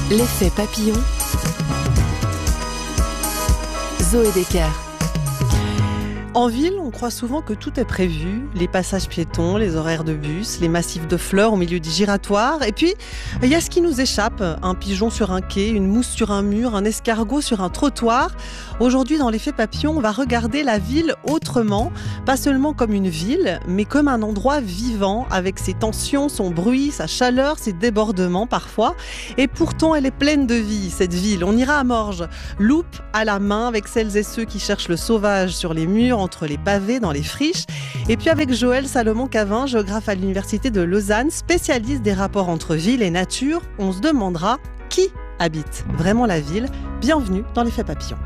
L'effet papillon. Zoé Decker. En ville, on croit souvent que tout est prévu, les passages piétons, les horaires de bus, les massifs de fleurs au milieu des giratoires. Et puis, il y a ce qui nous échappe, un pigeon sur un quai, une mousse sur un mur, un escargot sur un trottoir. Aujourd'hui, dans l'effet papillon, on va regarder la ville autrement, pas seulement comme une ville, mais comme un endroit vivant, avec ses tensions, son bruit, sa chaleur, ses débordements parfois. Et pourtant, elle est pleine de vie, cette ville. On ira à Morges, loupe à la main, avec celles et ceux qui cherchent le sauvage sur les murs, entre les pavés, dans les friches. Et puis avec Joël Salomon-Cavin, géographe à l'Université de Lausanne, spécialiste des rapports entre ville et nature, on se demandera qui habite vraiment la ville. Bienvenue dans l'effet papillon.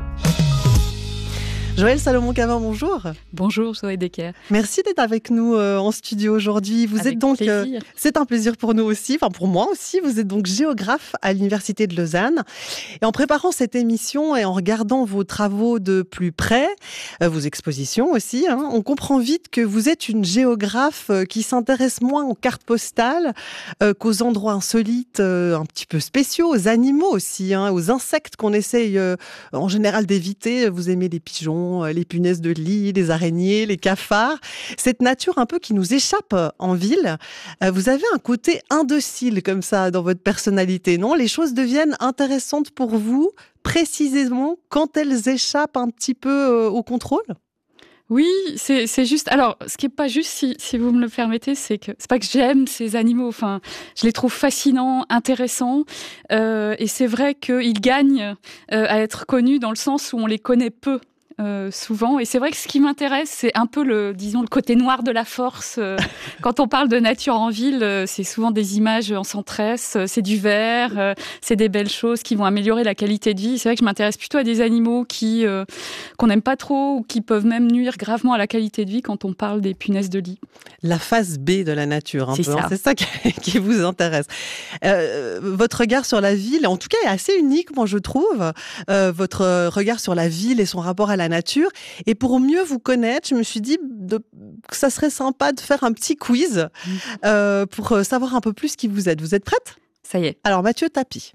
Joël Salomon-Cavin, bonjour. Bonjour Zoé Decker. Merci d'être avec nous en studio aujourd'hui. Vous êtes donc, c'est un plaisir pour nous aussi, enfin pour moi aussi. Vous êtes donc géographe à l'Université de Lausanne. Et en préparant cette émission et en regardant vos travaux de plus près, vos expositions aussi, on comprend vite que vous êtes une géographe qui s'intéresse moins aux cartes postales qu'aux endroits insolites, un petit peu spéciaux, aux animaux aussi, aux insectes qu'on essaye en général d'éviter. Vous aimez les pigeons, les punaises de lit, les araignées, les cafards. Cette nature un peu qui nous échappe en ville. Vous avez un côté indocile comme ça dans votre personnalité, non ? Les choses deviennent intéressantes pour vous précisément quand elles échappent un petit peu au contrôle ? Oui, c'est juste. Alors, ce qui est pas juste, si vous me le permettez, c'est pas que j'aime ces animaux. Enfin, je les trouve fascinants, intéressants, et c'est vrai qu'ils gagnent à être connus dans le sens où on les connaît peu. Souvent, et c'est vrai que ce qui m'intéresse, c'est un peu le côté noir de la force. Quand on parle de nature en ville, c'est souvent des images en centresse, c'est du vert, c'est des belles choses qui vont améliorer la qualité de vie. C'est vrai que je m'intéresse plutôt à des animaux qu'on n'aime pas trop ou qui peuvent même nuire gravement à la qualité de vie quand on parle des punaises de lit. La face B de la nature, c'est ça. C'est ça qui vous intéresse. Votre regard sur la ville, en tout cas, est assez unique, moi je trouve. Votre regard sur la ville et son rapport à la nature. Et pour mieux vous connaître, je me suis dit que ça serait sympa de faire un petit quiz pour savoir un peu plus qui vous êtes. Vous êtes prête ? Ça y est. Alors Mathieu Tapie.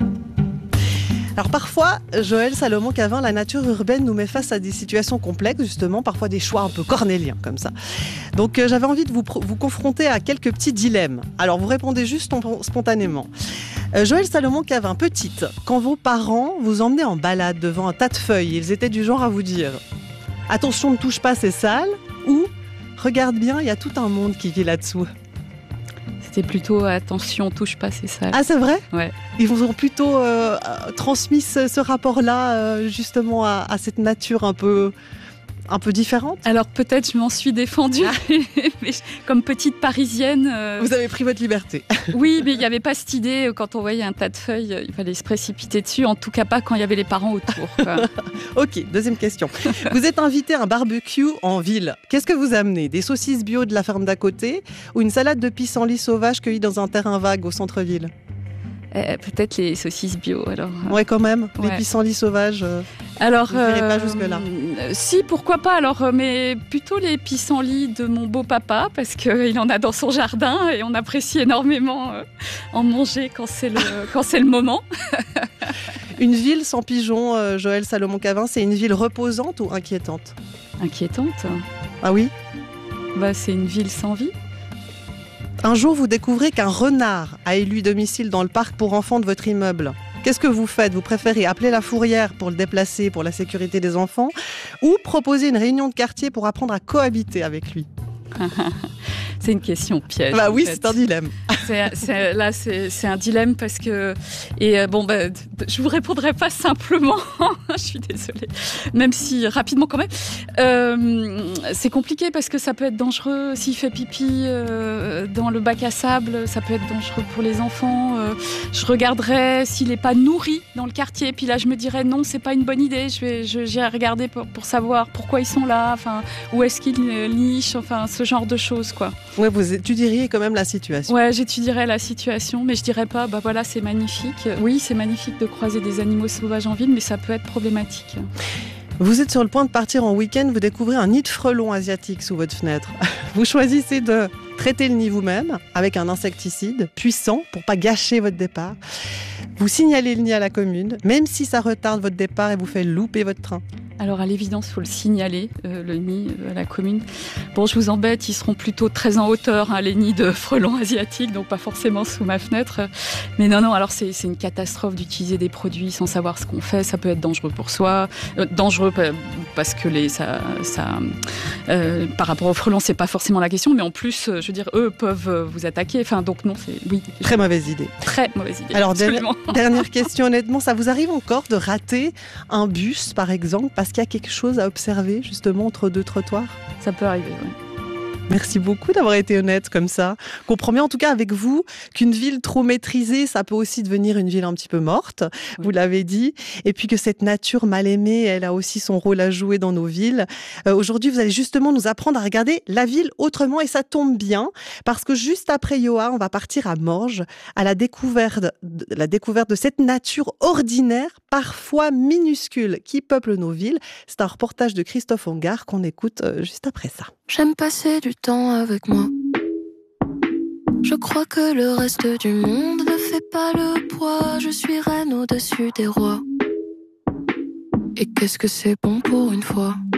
Alors parfois, Joël Salomon-Cavin, la nature urbaine nous met face à des situations complexes, justement, parfois des choix un peu cornéliens comme ça. Donc j'avais envie de vous confronter à quelques petits dilemmes. Alors vous répondez juste spontanément. Joël Salomon-Cavin, petite, quand vos parents vous emmenaient en balade devant un tas de feuilles, ils étaient du genre à vous dire « Attention, ne touche pas, c'est sale » ou « Regarde bien, il y a tout un monde qui vit là-dessous ». C'était plutôt « Attention, touche pas, c'est sale ». Ah, c'est vrai ? Ouais. Ils vous ont plutôt transmis ce rapport-là, justement, à cette nature un peu différente ? Alors peut-être je m'en suis défendue, mais comme petite parisienne... Vous avez pris votre liberté. Oui, mais il n'y avait pas cette idée, quand on voyait un tas de feuilles, il fallait se précipiter dessus, en tout cas pas quand il y avait les parents autour. Ok, deuxième question. Vous êtes invité à un barbecue en ville. Qu'est-ce que vous amenez ? Des saucisses bio de la ferme d'à côté ou une salade de pissenlit sauvage cueillie dans un terrain vague au centre-ville ? Peut-être les saucisses bio, alors. Ouais, quand même. Ouais. Les pissenlits sauvages. Alors, vous n'irez pas jusque-là. Si, pourquoi pas. Alors, mais plutôt les pissenlits de mon beau-papa, parce qu'il en a dans son jardin et on apprécie énormément en manger quand c'est le moment. Une ville sans pigeons, Joël Salomon-Cavin, c'est une ville reposante ou inquiétante ? Inquiétante ? Ah oui ? C'est une ville sans vie. Un jour, vous découvrez qu'un renard a élu domicile dans le parc pour enfants de votre immeuble. Qu'est-ce que vous faites ? Vous préférez appeler la fourrière pour le déplacer pour la sécurité des enfants ou proposer une réunion de quartier pour apprendre à cohabiter avec lui ? C'est une question piège. Bah oui, en fait. c'est un dilemme. C'est un dilemme parce que... je vous répondrai pas simplement. Je suis désolée. Même si, rapidement quand même. C'est compliqué parce que ça peut être dangereux. S'il fait pipi dans le bac à sable, ça peut être dangereux pour les enfants. Je regarderai s'il n'est pas nourri dans le quartier. Puis là, je me dirais non, c'est pas une bonne idée. J'irai regarder pour savoir pourquoi ils sont là. Enfin, où est-ce qu'ils nichent. Enfin, ce genre de choses, quoi. Ouais, vous étudieriez quand même la situation. Ouais, j'étudierais la situation, mais je dirais pas, voilà, c'est magnifique. Oui, c'est magnifique de croiser des animaux sauvages en ville, mais ça peut être problématique. Vous êtes sur le point de partir en week-end, vous découvrez un nid de frelons asiatiques sous votre fenêtre. Vous choisissez de traiter le nid vous-même avec un insecticide puissant pour pas gâcher votre départ. Vous signalez le nid à la commune, même si ça retarde votre départ et vous fait louper votre train. Alors à l'évidence, il faut le signaler, le nid à la commune. Bon, je vous embête, ils seront plutôt très en hauteur, les nids de frelons asiatiques, donc pas forcément sous ma fenêtre. Mais non, alors c'est une catastrophe d'utiliser des produits sans savoir ce qu'on fait. Ça peut être dangereux pour soi, dangereux parce que par rapport aux frelons, c'est pas forcément la question, mais en plus, je veux dire, eux peuvent vous attaquer. Enfin, donc non, oui. Très mauvaise idée. Très mauvaise idée. Alors dernière question, honnêtement, ça vous arrive encore de rater un bus, par exemple, parce qu'il y a quelque chose à observer justement entre deux trottoirs? Ça peut arriver, oui. Merci beaucoup d'avoir été honnête comme ça. Je comprends bien en tout cas avec vous qu'une ville trop maîtrisée, ça peut aussi devenir une ville un petit peu morte, oui. Vous l'avez dit. Et puis que cette nature mal aimée, elle a aussi son rôle à jouer dans nos villes. Aujourd'hui, vous allez justement nous apprendre à regarder la ville autrement et ça tombe bien parce que juste après Yoa, on va partir à Morges à la découverte de cette nature ordinaire, parfois minuscule, qui peuple nos villes. C'est un reportage de Christophe Ongard qu'on écoute juste après ça. J'aime passer du temps avec moi. Je crois que le reste du monde ne fait pas le poids. Je suis reine au-dessus des rois. Et qu'est-ce que c'est bon pour une fois.